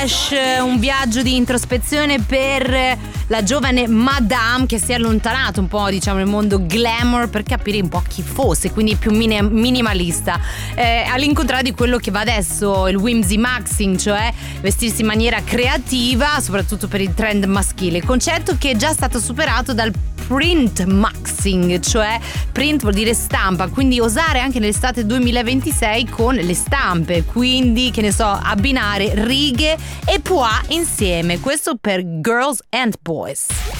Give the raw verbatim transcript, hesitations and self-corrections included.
Un viaggio di introspezione per la giovane Madame che si è allontanato un po', diciamo, nel mondo glamour per capire un po' chi fosse, quindi più mini- minimalista, eh, all'incontrario di quello che va adesso, il whimsy maxing, cioè vestirsi in maniera creativa, soprattutto per il trend maschile, concetto che è già stato superato dal print maxing, cioè print vuol dire stampa, quindi osare anche nell'estate duemilaventisei con le stampe, quindi che ne so, abbinare righe e pois insieme, questo per Girls and Boys.